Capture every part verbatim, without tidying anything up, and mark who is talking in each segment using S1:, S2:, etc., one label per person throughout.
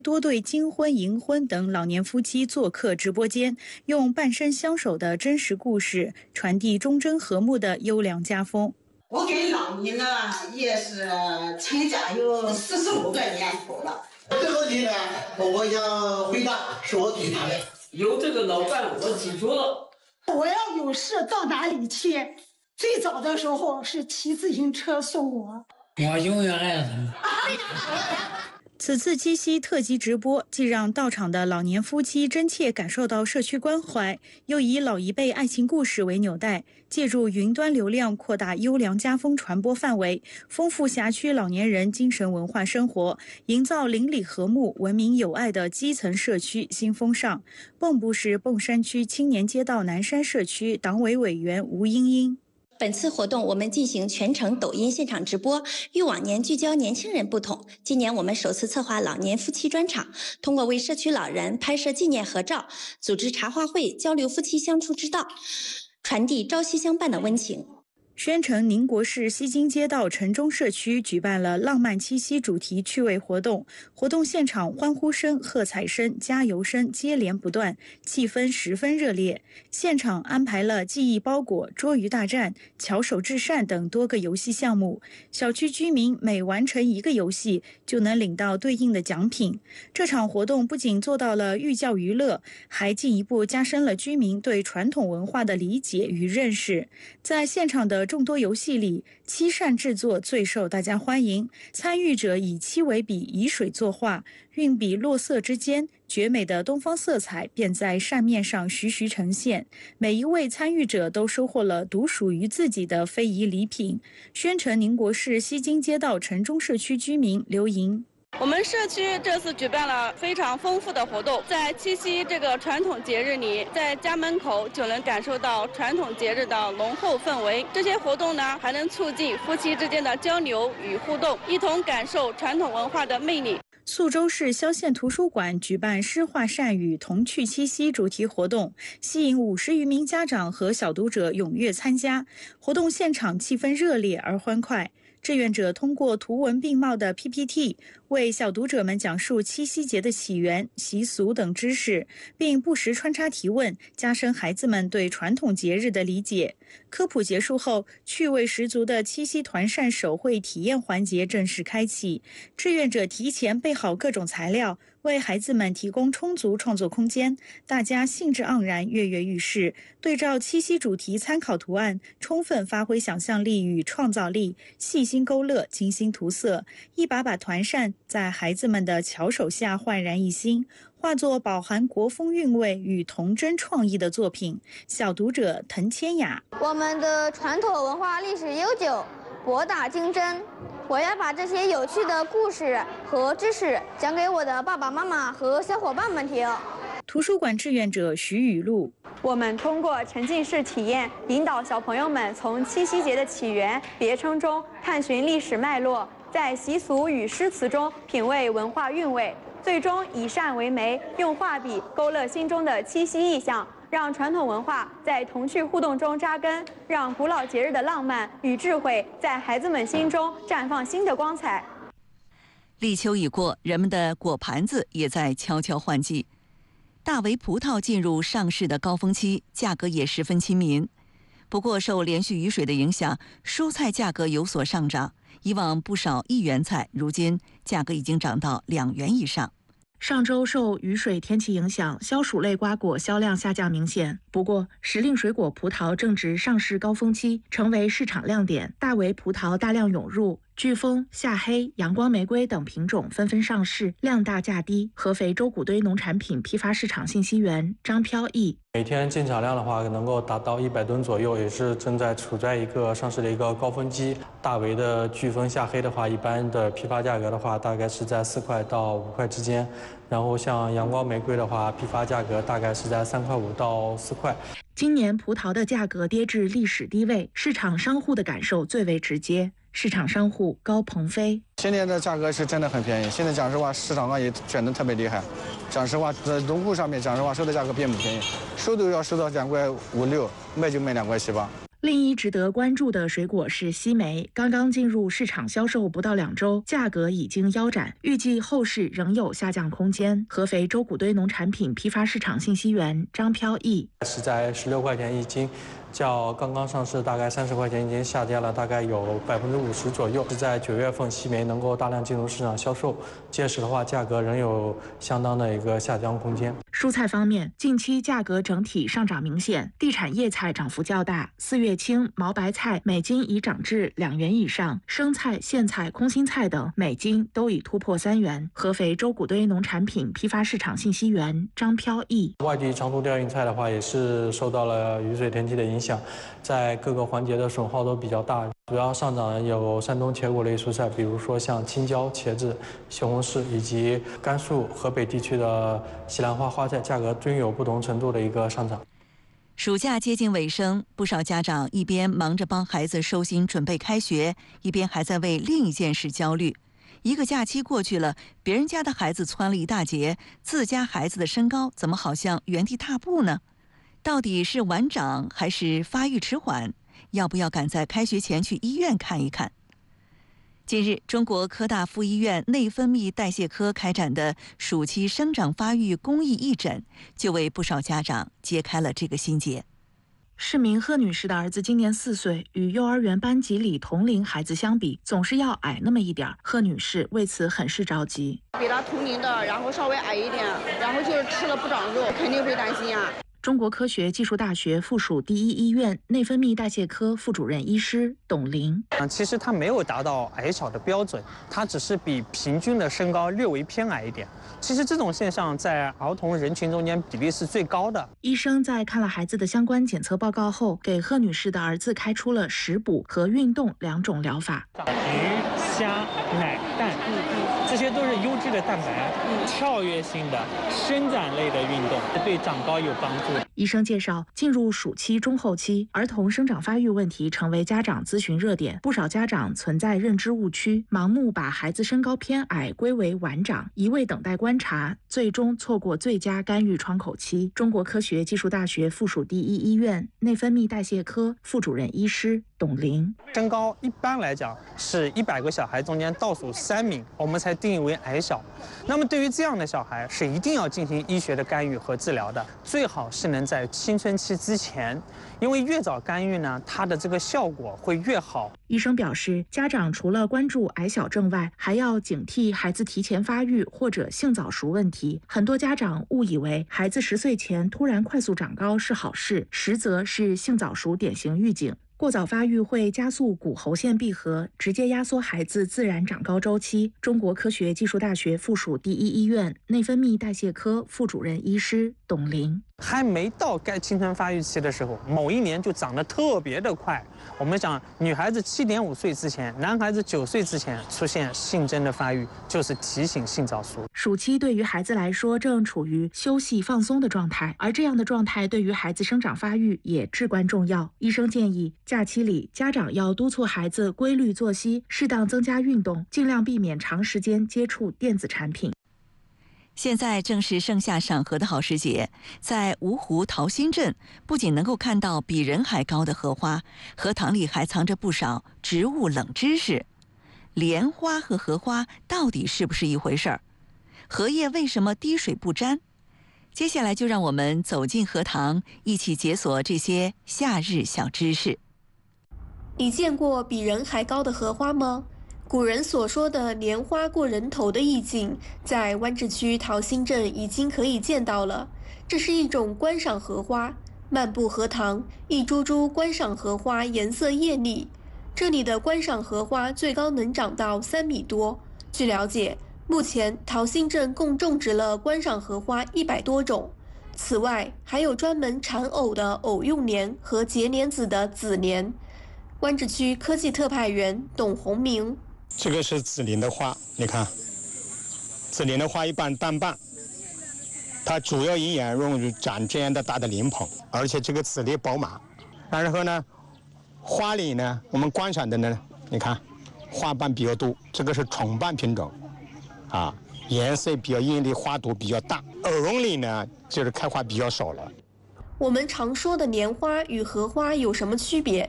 S1: 多对金婚、银婚等老年夫妻做客直播间，用半生相守的真实故事，传递忠贞和睦的优良家风。
S2: 我跟老倪呢也是成家有四十五个年头了。
S3: 这个问题呢，我想回答是我举他的。
S4: 有这个老伴，我记住了。
S5: 我要有事到哪里去？最早的时候是骑自行车送我。
S4: 我永远爱他。
S1: 此次七夕特辑直播，既让到场的老年夫妻真切感受到社区关怀，又以老一辈爱情故事为纽带，借助云端流量扩大优良家风传播范围，丰富辖区老年人精神文化生活，营造邻里和睦、文明友爱的基层社区新风尚。蚌埠市蚌山区青年街道南山社区党委委员吴英英。
S6: 本次活动我们进行全程抖音现场直播，与往年聚焦年轻人不同，今年我们首次策划老年夫妻专场，通过为社区老人拍摄纪念合照，组织茶话会交流夫妻相处之道，传递朝夕相伴的温情。
S1: 宣城宁国市西津街道城中社区举办了浪漫七夕主题趣味活动，活动现场欢呼声、喝彩声、加油声接连不断，气氛十分热烈。现场安排了记忆包裹、捉鱼大战、巧手至善等多个游戏项目，小区居民每完成一个游戏就能领到对应的奖品。这场活动不仅做到了寓教于乐，还进一步加深了居民对传统文化的理解与认识。在现场的众多游戏里，漆扇制作最受大家欢迎。参与者以漆为笔，以水作画，运笔落色之间，绝美的东方色彩便在扇面上徐徐呈现。每一位参与者都收获了独属于自己的非遗礼品。宣城宁国市西津街道城中社区居民刘莹。
S7: 我们社区这次举办了非常丰富的活动，在七夕这个传统节日里，在家门口就能感受到传统节日的浓厚氛围。这些活动呢，还能促进夫妻之间的交流与互动，一同感受传统文化的魅力。
S1: 宿州市萧县图书馆举办诗画善语童趣七夕主题活动，吸引五十余名家长和小读者踊跃参加。活动现场气氛热烈而欢快。志愿者通过图文并茂的 P P T 为小读者们讲述七夕节的起源、习俗等知识，并不时穿插提问，加深孩子们对传统节日的理解。科普结束后，趣味十足的七夕团扇手绘体验环节正式开启。志愿者提前备好各种材料，为孩子们提供充足创作空间，大家兴致盎然，跃跃欲试，对照七夕主题参考图案，充分发挥想象力与创造力，细心勾勒，精心涂色，一把把团扇在孩子们的巧手下焕然一新，化作饱含国风韵味与童真创意的作品。小读者滕千雅：
S8: 我们的传统文化历史悠久，博大精深，我要把这些有趣的故事和知识讲给我的爸爸妈妈和小伙伴们听。
S1: 图书馆志愿者徐雨露：
S9: 我们通过沉浸式体验，引导小朋友们从七夕节的起源、别称中探寻历史脉络，在习俗与诗词中品味文化韵味，最终以扇为媒，用画笔勾勒心中的七夕意象，让传统文化在童趣互动中扎根，让古老节日的浪漫与智慧在孩子们心中绽放新的光彩。
S10: 立秋已过，人们的果盘子也在悄悄换季。大为葡萄进入上市的高峰期，价格也十分亲民。不过受连续雨水的影响，蔬菜价格有所上涨，以往不少一元菜，如今价格已经涨到两元以上。
S11: 上周受雨水天气影响，消暑类瓜果销量下降明显。不过，时令水果葡萄正值上市高峰期，成为市场亮点。大为葡萄大量涌入，飓风、夏黑、阳光玫瑰等品种纷纷上市，量大价低。合肥周谷堆农产品批发市场信息员张飘逸：
S12: 每天进场量的话，能够达到一百吨左右，也是正在处在一个上市的一个高峰期。大为的飓风、夏黑的话，一般的批发价格的话，大概是在四块到五块之间。然后像阳光玫瑰的话，批发价格大概是在三块五到四块。
S11: 今年葡萄的价格跌至历史低位，市场商户的感受最为直接。市场商户高鹏飞：
S13: 今年的价格是真的很便宜，现在讲实话，市场上也卷得特别厉害。讲实话，在农户上面讲实话，收的价格并不便宜，收都要收到两块五六，卖就卖两块七八。
S11: 另一值得关注的水果是西梅，刚刚进入市场销售不到两周，价格已经腰斩，预计后市仍有下降空间。合肥周谷堆农产品批发市场信息员张飘逸
S12: 是在十六块钱一斤，较刚刚上市大概三十块钱一斤下跌了大概有百分之五十左右。是在九月份西梅能够大量进入市场销售，届时的话价格仍有相当的一个下降空间。
S11: 蔬菜方面，近期价格整体上涨明显，地产叶菜涨幅较大，四月青、毛白菜每斤已涨至两元以上，生菜、苋菜、空心菜等每斤都已突破三元。合肥周谷堆农产品批发市场信息员张飘逸，
S12: 外地长途调运菜的话，也是受到了雨水天气的影响，在各个环节的损耗都比较大。主要上涨有山东茄果类蔬菜，比如说像青椒、茄子、西红柿，以及甘肃、河北地区的西兰花花菜，价格均有不同程度的一个上涨。
S10: 暑假接近尾声，不少家长一边忙着帮孩子收心准备开学，一边还在为另一件事焦虑。一个假期过去了，别人家的孩子蹿了一大截，自家孩子的身高怎么好像原地踏步呢？到底是晚长还是发育迟缓？要不要赶在开学前去医院看一看？近日，中国科大附医院内分泌代谢科开展的暑期生长发育公益义诊，就为不少家长揭开了这个心结。
S11: 市民贺女士的儿子今年四岁，与幼儿园班级里同龄孩子相比，总是要矮那么一点。贺女士为此很是着急。
S14: 比他同龄的，然后稍微矮一点，然后就是吃了不长肉，肯定会担心啊。
S11: 中国科学技术大学附属第一医院内分泌代谢科副主任医师董玲，
S15: 啊，其实他没有达到矮小的标准，他只是比平均的身高略微偏矮一点。其实这种现象在儿童人群中间比例是最高的。
S11: 医生在看了孩子的相关检测报告后，给贺女士的儿子开出了食补和运动两种疗法。
S16: 鱼、虾、奶、蛋，这些都是优质的蛋白，跳跃性的、伸展类的运动对长高有帮助。
S11: 医生介绍，进入暑期中后期，儿童生长发育问题成为家长咨询热点。不少家长存在认知误区，盲目把孩子身高偏矮归为晚长，一味等待观察，最终错过最佳干预窗口期。中国科学技术大学附属第一医院内分泌代谢科副主任医师董玲，
S15: 身高一般来讲是一百个小孩中间倒数三名，我们才定义为矮小。那么对于这样的小孩，是一定要进行医学的干预和治疗的，最好是能在青春期之前，因为越早干预呢，它的这个效果会越好。
S11: 医生表示，家长除了关注矮小症外，还要警惕孩子提前发育或者性早熟问题。很多家长误以为孩子十岁前突然快速长高是好事，实则是性早熟典型预警。过早发育会加速骨骺线闭合，直接压缩孩子自然长高周期。中国科学技术大学附属第一医院内分泌代谢科副主任医师董玲，
S15: 还没到该青春发育期的时候，某一年就长得特别的快。我们讲，女孩子七点五岁之前，男孩子九岁之前出现性征的发育，就是提醒性早熟。
S11: 暑期对于孩子来说正处于休息放松的状态，而这样的状态对于孩子生长发育也至关重要。医生建议，假期里家长要督促孩子规律作息，适当增加运动，尽量避免长时间接触电子产品。
S10: 现在正是盛夏赏荷的好时节，在芜湖桃心镇，不仅能够看到比人还高的荷花，荷塘里还藏着不少植物冷知识。莲花和荷花到底是不是一回事儿？荷叶为什么滴水不沾？接下来就让我们走进荷塘，一起解锁这些夏日小知识。
S17: 你见过比人还高的荷花吗？古人所说的莲花过人头的意境，在湾仔区桃心镇已经可以见到了。这是一种观赏荷花，漫步荷塘，一株株观赏荷花颜色艳丽。这里的观赏荷花最高能长到三米多。据了解，目前桃心镇共种植了观赏荷花一百多种。此外，还有专门产藕的藕用莲和结莲子的子莲。湾仔区科技特派员董洪明。
S18: 这个是紫莲的花，你看，紫莲的花一般单瓣，它主要营养用于长这样的大的莲蓬，而且这个籽粒饱满。然后呢，花里呢，我们观赏的呢，你看，花瓣比较多，这个是重瓣品种，啊，颜色比较艳丽，花朵比较大。藕绒里呢，就是开花比较少了。
S17: 我们常说的莲花与荷花有什么区别？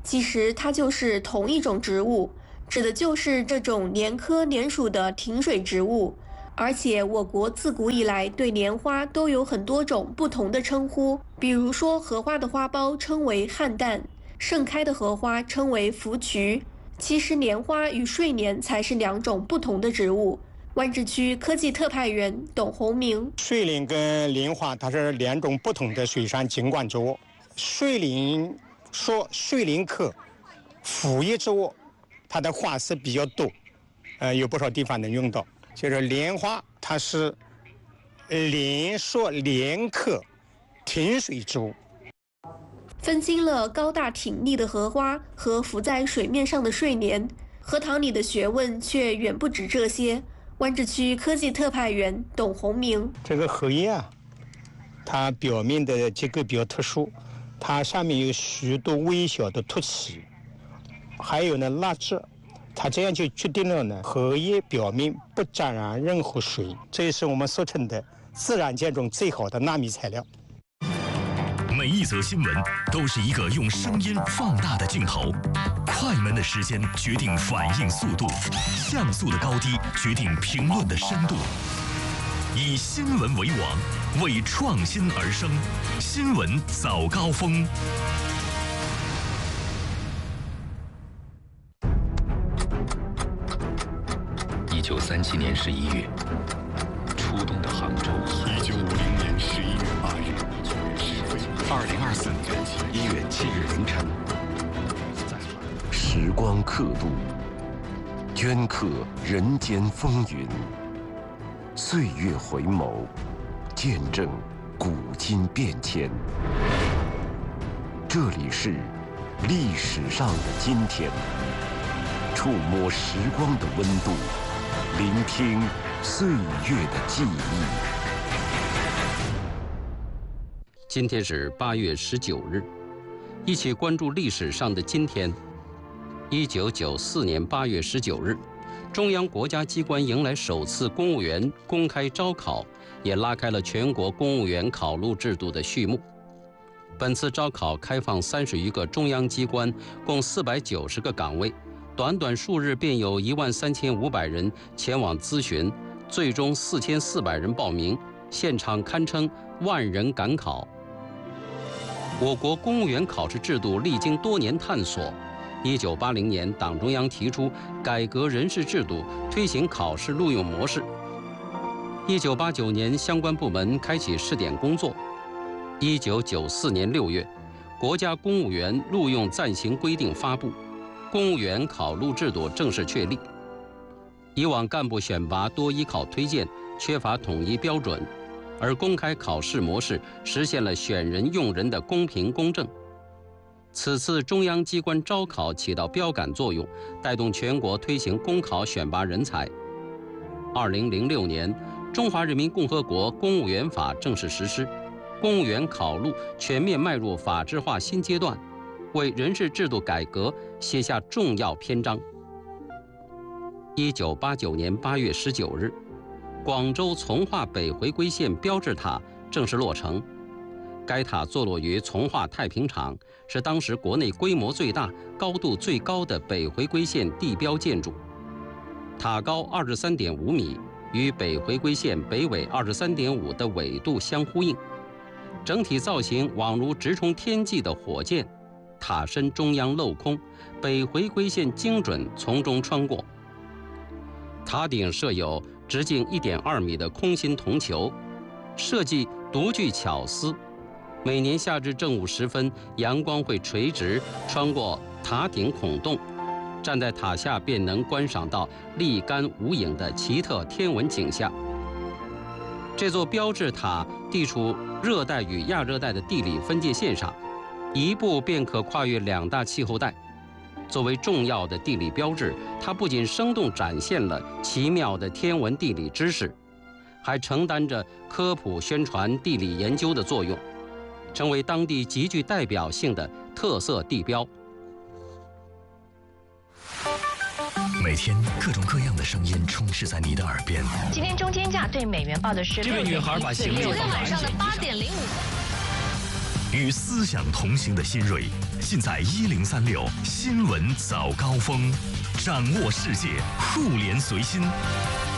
S17: 其实它就是同一种植物，指的就是这种莲科莲属的挺水植物。而且我国自古以来对莲花都有很多种不同的称呼，比如说荷花的花苞称为菡萏，盛开的荷花称为芙蕖。其实莲花与睡莲才是两种不同的植物。湾志区科技特派员董洪明：
S18: 睡莲跟莲花它是两种不同的水生景观植物。睡莲说睡莲科腐叶植物，它的花色比较多，呃，有不少地方能用到。就是莲花，它是莲属莲科挺水植物。
S17: 分清了高大挺立的荷花和浮在水面上的睡莲，荷塘里的学问却远不止这些。湾志区科技特派员董洪明：
S18: 这个荷叶啊，它表面的结构比较特殊，它上面有许多微小的凸起，还有呢蜡质。它这样就决定了呢，荷叶表面不沾染任何水，这也是我们俗称的自然界中最好的纳米材料。
S19: 每一则新闻都是一个用声音放大的镜头，快门的时间决定反应速度，像素的高低决定评论的深度。以新闻为王，为创新而生，新闻早高峰。
S20: 一九三七年十一月，初冬的杭州。一九五零年十一月八日，二零二四年一月七日凌晨。时光刻度，镌刻人间风云；岁月回眸，见证古今变迁。这里是历史上的今天，触摸时光的温度。聆听岁月的记忆。
S21: 今天是八月十九日，一起关注历史上的今天。一九九四年八月十九日，中央国家机关迎来首次公务员公开招考，也拉开了全国公务员考录制度的序幕。本次招考开放三十余个中央机关，共四百九十个岗位。短短数日便有一万三千五百人前往咨询，最终四千四百人报名，现场堪称万人赶考。我国公务员考试制度历经多年探索，一九八零年党中央提出改革人事制度，推行考试录用模式。一九八九年相关部门开启试点工作。一九九四年六月，国家公务员录用暂行规定发布。公务员考录制度正式确立。以往干部选拔多依靠推荐，缺乏统一标准，而公开考试模式实现了选人用人的公平公正。此次中央机关招考起到标杆作用，带动全国推行公考选拔人才。二零零六年，中华人民共和国公务员法正式实施，公务员考录全面迈入法制化新阶段，为人事制度改革写下重要篇章。一九八九年八月十九日，广州从化北回归线标志塔正式落成。该塔坐落于从化太平厂，是当时国内规模最大、高度最高的北回归线地标建筑。塔高二十三点五米，与北回归线北纬二十三点五的纬度相呼应。整体造型宛如直冲天际的火箭。塔身中央镂空，北回归线精准从中穿过。塔顶设有直径一点二米的空心铜球，设计独具巧思。每年夏至正午时分，阳光会垂直穿过塔顶孔洞，站在塔下便能观赏到立竿无影的奇特天文景象。这座标志塔地处热带与亚热带的地理分界线上，一步便可跨越两大气候带。作为重要的地理标志，它不仅生动展现了奇妙的天文地理知识，还承担着科普宣传地理研究的作用，成为当地极具代表性的特色地标。
S19: 每天各种各样的声音充斥在你的耳边。
S22: 今天中间价对美元报的是
S19: 这位女孩把行李
S22: 放在晚上的八点零五分。
S19: 与思想同行的新锐， 尽在一零三六新闻早高峰，掌握世界，互联随心。